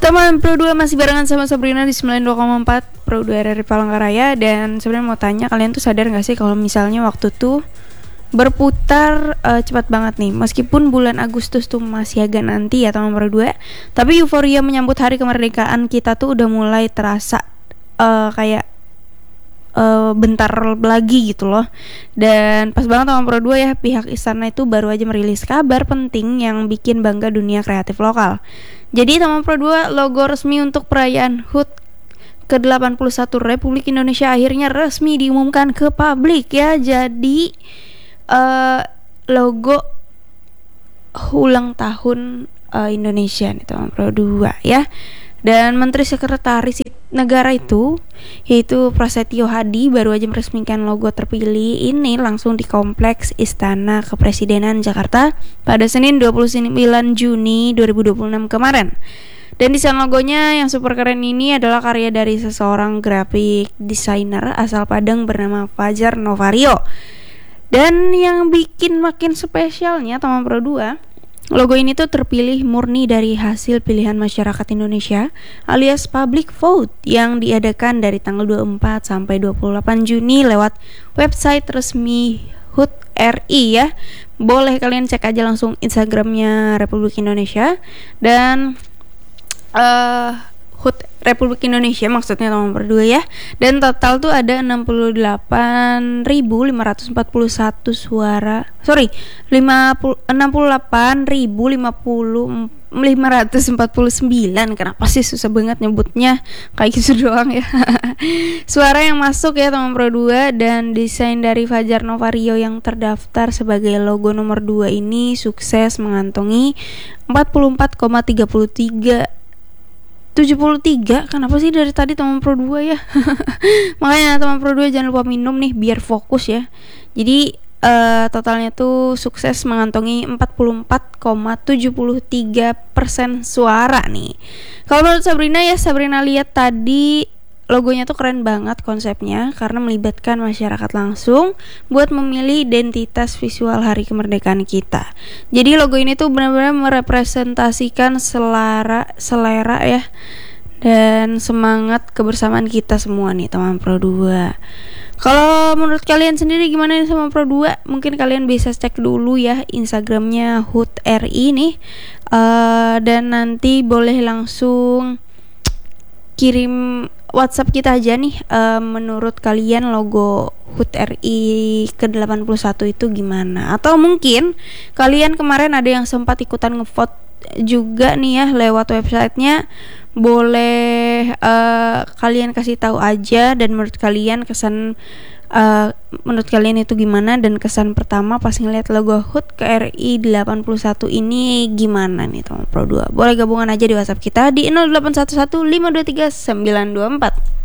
Teman Pro 2 masih barengan sama Sabrina di 92,4 Pro 2 RRI Palangkaraya. Dan sebenarnya mau tanya, kalian tuh sadar gak sih kalau misalnya waktu tuh berputar cepat banget nih. Meskipun bulan Agustus tuh masih agak nanti ya teman Pro 2, tapi euforia menyambut hari kemerdekaan kita tuh udah mulai terasa kayak bentar lagi gitu loh. Dan pas banget teman Pro 2 ya, pihak istana itu baru aja merilis kabar penting yang bikin bangga dunia kreatif lokal. Jadi teman Pro 2, logo resmi untuk perayaan HUT ke-81 Republik Indonesia akhirnya resmi diumumkan ke publik ya. Jadi logo ulang tahun Indonesia nih teman Pro 2 ya. Dan Menteri Sekretaris Negara itu, yaitu Prasetyo Hadi, baru aja meresmikan logo terpilih ini langsung di Kompleks Istana Kepresidenan Jakarta pada Senin 29 Juni 2026 kemarin. Dan desain logonya yang super keren ini adalah karya dari seseorang graphic designer asal Padang bernama Fajar Novario. Dan yang bikin makin spesialnya teman Pro 2, logo ini tuh terpilih murni dari hasil pilihan masyarakat Indonesia alias public vote yang diadakan dari tanggal 24 sampai 28 Juni lewat website resmi HUT RI ya. Boleh kalian cek aja langsung Instagramnya Republik Indonesia. Dan HUT Republik Indonesia maksudnya teman Pro 2 ya. Dan total tuh ada 68.541 suara. 68.549. Kenapa sih susah banget nyebutnya kayak gitu doang ya. Suara yang masuk ya teman Pro 2. Dan desain dari Fajar Novario yang terdaftar sebagai logo nomor 2 ini sukses mengantongi 74,73. Kenapa sih dari tadi teman Pro 2 ya? Makanya teman Pro 2 jangan lupa minum nih biar fokus ya. Jadi totalnya tuh sukses mengantongi 44,73% suara nih. Kalau menurut Sabrina ya, Sabrina lihat tadi logonya tuh keren banget konsepnya karena melibatkan masyarakat langsung buat memilih identitas visual hari kemerdekaan kita. Jadi logo ini tuh benar-benar merepresentasikan selera ya dan semangat kebersamaan kita semua nih teman Pro 2. Kalau menurut kalian sendiri gimana nih sama Pro 2? Mungkin kalian bisa cek dulu ya Instagramnya HUT RI nih, dan nanti boleh langsung kirim WhatsApp kita aja nih, menurut kalian logo HUT RI ke-81 itu gimana? Atau mungkin kalian kemarin ada yang sempat ikutan ngevote juga nih ya lewat websitenya. Boleh kalian kasih tahu aja dan menurut kalian menurut kalian itu gimana, dan kesan pertama pas ngeliat logo HUT KRI 81 ini gimana nih teman Pro 2. Boleh gabungan aja di WhatsApp kita di 0811 523 924.